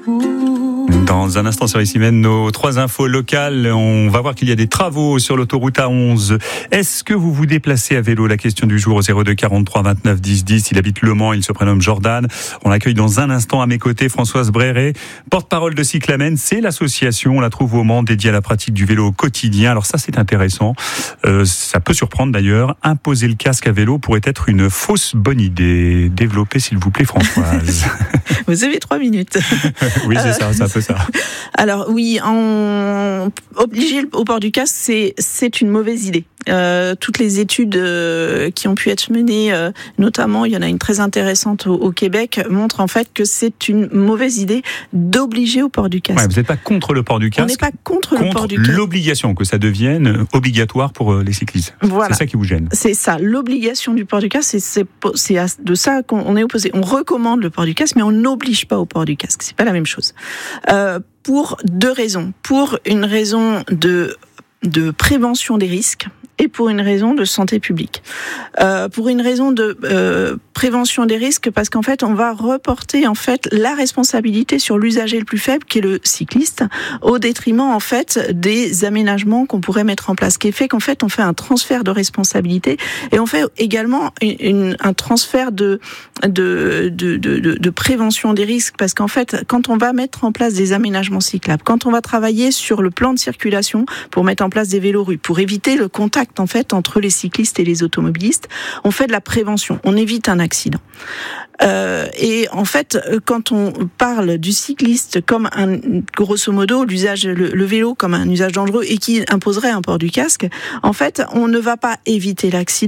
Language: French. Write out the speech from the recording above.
Dans un instant sur ici même nos 3 infos locales, on va voir qu'il y a des travaux sur l'autoroute A11. Est-ce que vous vous déplacez à vélo? La question du jour au 02 43 29 10 10. Il habite Le Mans, il se prénomme Jordan. On l'accueille dans un instant à mes côtés, Françoise Bréré, porte-parole de Cyclamen. C'est l'association, on la trouve au Mans, dédiée à la pratique du vélo au quotidien. Alors ça, c'est intéressant. Ça peut surprendre d'ailleurs. Imposer le casque à vélo pourrait être une fausse bonne idée. Développez s'il vous plaît, Françoise. Vous avez 3 minutes. Oui, c'est ça, c'est un peu ça. Alors oui, obliger au port du casque, c'est une mauvaise idée. Toutes les études qui ont pu être menées, notamment il y en a une très intéressante au Québec, montrent en fait que c'est une mauvaise idée d'obliger au port du casque. Ouais, vous n'êtes pas contre le port du casque. On n'est pas contre le port du casque. L'obligation que ça devienne obligatoire pour les cyclistes. Voilà. C'est ça qui vous gêne. C'est ça, l'obligation du port du casque, c'est de ça qu'on est opposé. On recommande le port du casque, mais on n'oblige pas au port du casque. C'est pas la même chose. Pour 2 raisons. Pour une raison de prévention des risques et pour une raison de santé publique. Pour une raison de prévention des risques, parce qu'en fait, on va reporter en fait la responsabilité sur l'usager le plus faible, qui est le cycliste, au détriment en fait des aménagements qu'on pourrait mettre en place, qui fait qu'en fait, on fait un transfert de responsabilité et on fait également un transfert de prévention des risques, parce qu'en fait, quand on va mettre en place des aménagements cyclables, quand on va travailler sur le plan de circulation pour mettre en place des vélorues, pour éviter le contact en fait entre les cyclistes et les automobilistes, on fait de la prévention, on évite un accident. Et en fait, quand on parle du cycliste comme grosso modo, le vélo comme un usage dangereux et qui imposerait un port du casque, en fait, on ne va pas éviter l'accident.